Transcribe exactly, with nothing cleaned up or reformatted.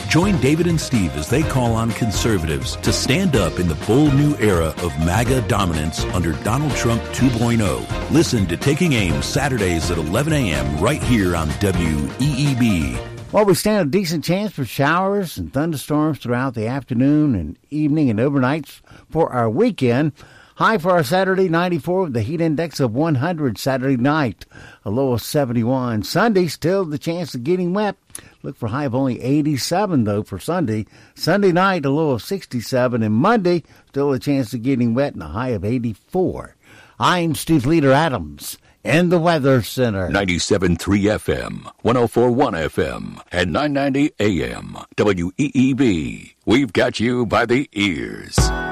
Join David and Steve as they call on conservatives to stand up in the bold new era of MAGA dominance under Donald Trump two point oh. Listen to Taking Aim Saturdays at eleven a.m. right here on W E E B. Well, we stand a decent chance for showers and thunderstorms throughout the afternoon and evening and overnights for our weekend. High for our Saturday, ninety-four, with the heat index of one hundred Saturday night, a low of seventy-one. Sunday, still the chance of getting wet. Look for a high of only eighty-seven, though, for Sunday. Sunday night, a low of sixty-seven. And Monday, still a chance of getting wet and a high of eighty-four. I'm Steve Leader Adams in the Weather Center. ninety-seven point three F M, one oh four point one F M, and nine ninety A M. W E E B. We've got you by the ears.